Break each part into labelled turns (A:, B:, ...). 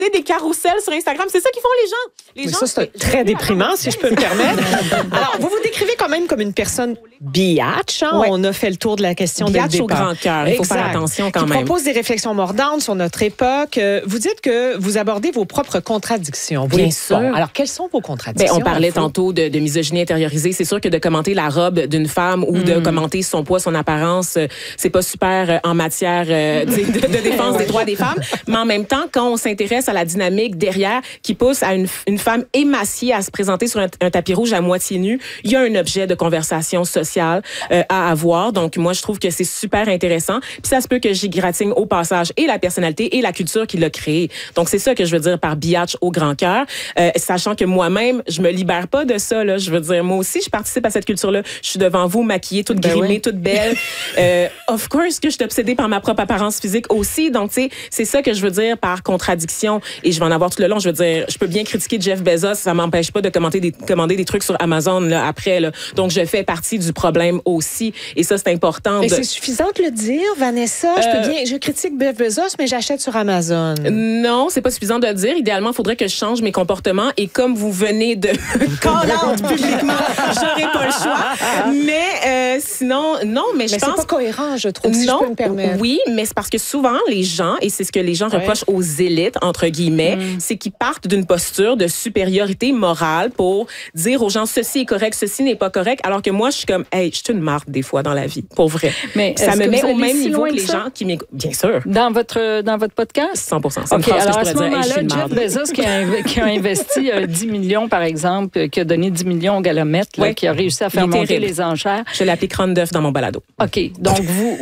A: des carousels sur Instagram. C'est ça qu'ils font les gens.
B: Ça, c'est très déprimant, si je peux me permettre. Alors, vous décrivez quand même comme une personne biatch. Hein? Ouais. On a fait le tour de la question dès le départ.
A: Biatch au grand cœur. Il faut faire attention quand même.
B: Qui propose des réflexions mordantes sur notre époque. Vous dites que vous abordez vos propres contradictions.
A: Bien sûr.
B: Bon, alors, quelles sont vos contradictions?
A: On parlait tantôt de misogynie intériorisée. C'est sûr que de commenter la robe d'une femme ou de commenter son poids, son apparence, c'est pas super en matière de défense des droits des femmes. Mais en même temps, quand on s'intéresse à la dynamique derrière qui pousse à une femme émaciée à se présenter sur un tapis rouge à moitié nu, il y a un objet de conversation sociale à avoir. Donc, moi, je trouve que c'est super intéressant. Puis ça se peut que j'égratigne au passage et la personnalité et la culture qui l'a créée. Donc, c'est ça que je veux dire par biatch au grand cœur. Sachant que moi-même, je me libère pas de ça. Là. Je veux dire, moi aussi, je participe à cette culture-là. Je suis devant vous, maquillée, toute grimée, toute belle. Of course que je suis obsédée par ma propre apparence physique aussi. Donc, tu sais, c'est ça que je veux dire par contradiction. Et je vais en avoir tout le long. Je veux dire, je peux bien critiquer Jeff Bezos, ça m'empêche pas de commander des trucs sur Amazon là, après. Là. Donc, je fais partie du problème aussi. Et ça, c'est important.
B: Mais c'est suffisant de le dire, Vanessa. Je critique Jeff Bezos, mais j'achète sur Amazon.
A: Non, c'est pas suffisant de le dire. Idéalement, il faudrait que je change mes comportements. Et comme vous venez de call-out publiquement, j'aurais pas le choix. Mais sinon, non, mais je pense...
B: c'est pas cohérent, je trouve, si je peux me permettre.
A: Oui, mais c'est parce que souvent, les gens, et c'est ce que les gens reprochent aux élites, entre guillemets, c'est qu'ils partent d'une posture de supériorité morale pour dire aux gens, ceci est correct, ceci n'est pas correct, alors que moi, je suis comme, hey, je suis une marde des fois dans la vie, pour vrai.
C: Mais
A: ça me met au même niveau que les gens qui m'écoutent. Bien sûr.
C: Dans votre podcast?
A: 100%. C'est une phrase
C: alors
A: que je pourrais dire,
C: hey,
A: je suis une
C: Jeff
A: marde.
C: Bezos qui a investi 10 millions, par exemple, qui a donné 10 millions au Galomètre, là, qui a réussi à faire monter les enchères.
A: Je l'applique crâne d'œuf dans mon balado.
C: OK. Donc,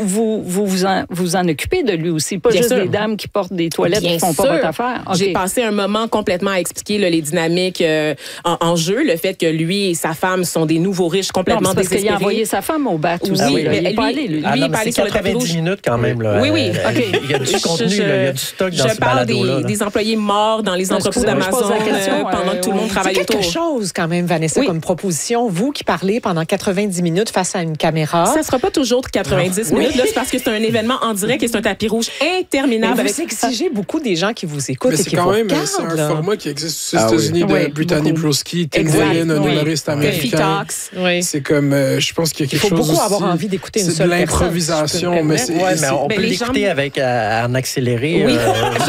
C: vous en occupez de lui aussi, pas juste des dames qui portent des toilettes qui font pas votre affaire. Okay.
A: J'ai passé un moment complètement à expliquer les dynamiques en jeu, le fait que lui et sa femme sont des nouveaux riches complètement désespérés.
C: Parce qu'il a envoyé sa femme au bat aussi.
A: Oui,
C: mais il n'est pas allé, lui.
A: Lui, il est pas allé sur le tapis rouge.
D: 90 minutes quand même. Là.
A: Oui, oui.
D: OK. Il y a du contenu, il y a du stock dans ce balado-là.
A: Je parle des employés morts dans les entrepôts d'Amazon pendant que tout le monde travaille autour.
B: C'est quelque chose quand même, Vanessa, comme proposition. Vous qui parlez pendant 90 minutes face à une caméra.
A: Ça ne sera pas toujours 90 minutes. Là, c'est parce que c'est un événement en direct et c'est un tapis rouge interminable.
B: Vous exigez beaucoup des gens qui vous écoutent et qui vous regardent.
E: C'est un format qui existe aux États-Unis de Brittany Broski, Tim Dillon, un humoriste américain. C'est comme, je pense qu'il y a quelque chose...
B: Il faut beaucoup avoir envie d'écouter une seule personne.
E: C'est de l'improvisation.
D: Mais on peut l'écouter avec en accéléré.
A: Oui,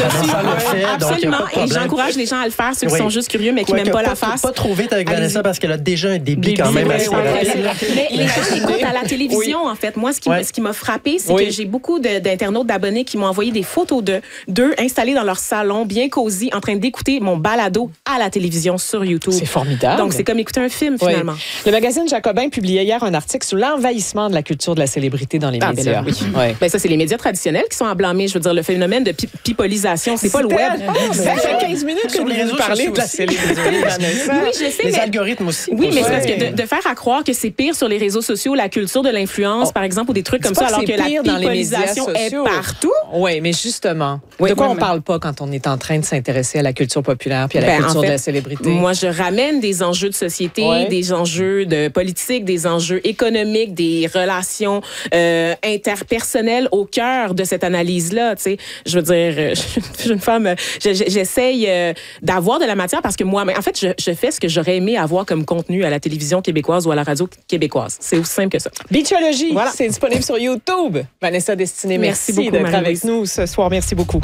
A: absolument. Et j'encourage les gens à le faire, ceux qui sont juste curieux, mais qui n'aiment pas la face.
D: Pas trop vite avec Vanessa parce qu'elle a déjà un débit quand même assez rapide.
A: Mais les gens écoutent à la télévision, en fait. Moi, ce qui m'a frappé, c'est que j'ai beaucoup d'internautes, d'abonnés qui m'ont envoyé des photos d'eux installés dans leur salon, bien cosy, en train d'écouter mon balado à la télévision sur YouTube.
B: C'est formidable.
A: Donc, c'est comme écouter un film, finalement.
B: Le magazine Jacobin publiait hier un article sur l'envahissement de la culture de la célébrité dans les médias.
A: Ben, ça, c'est les médias traditionnels qui sont à blâmer. Je veux dire, le phénomène de pipolisation, c'est pas le web.
B: Ça fait 15 minutes que vous parlez de la célébrité.
A: Oui, je sais.
D: Les algorithmes aussi.
A: Oui, mais c'est parce que de faire à croire que c'est pire sur les réseaux sociaux, la culture de l'influence, par exemple, ou des trucs comme ça, alors que la pipolisation est partout.
B: Oui, mais justement, de quoi on parle pas quand on est en train de s'intéresser à la culture populaire puis à la culture de la célébrité?
A: Moi, je ramène des enjeux de société, des enjeux de politique, des enjeux économiques, des relations interpersonnelles au cœur de cette analyse-là. Tu sais, je veux dire, je suis une femme, j'essaye d'avoir de la matière parce que moi, en fait, je fais ce que j'aurais aimé avoir comme contenu à la télévision québécoise ou à la radio québécoise. C'est aussi simple que ça.
B: Beachologie, c'est disponible sur YouTube. Vanessa Destinée, merci beaucoup d'être avec nous ce soir. Merci beaucoup.